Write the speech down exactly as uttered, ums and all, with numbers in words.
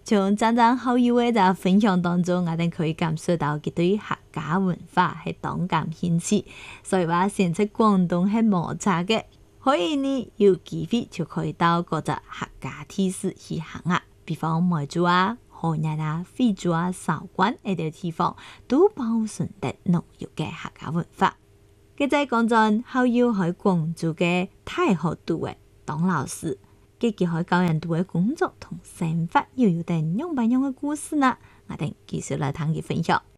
從張張好友嘅就分享當中，我哋可以感受到佢對客家文化係當感興趣，所以話先出廣東係冇差嘅。可以呢有機會就可以到嗰隻客家地市去行啊，比方梅州啊、河南啊、惠州啊、韶關呢啲地方都保存得濃郁嘅客家文化。佢在講陣好友喺廣州嘅大學讀嘅當老師。佢結合教人讀嘅工作同生活，又有啲樣板樣嘅故事呢？我哋繼續來聽佢分享。